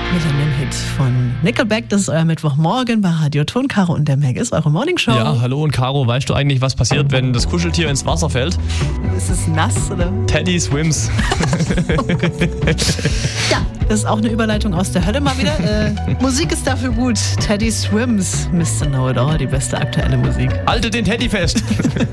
Millennium-Hit von Nickelback. Das ist euer Mittwochmorgen bei Radio Ton. Caro und der Meg ist eure Morningshow. Ja, hallo und Caro, weißt du eigentlich, was passiert, wenn das Kuscheltier ins Wasser fällt? Ist es nass oder? Teddy swims. Ja, das ist auch eine Überleitung aus der Hölle mal wieder. Musik ist dafür gut. Teddy Swims, Mr. Know It All, die beste aktuelle Musik. Halte den Teddy fest.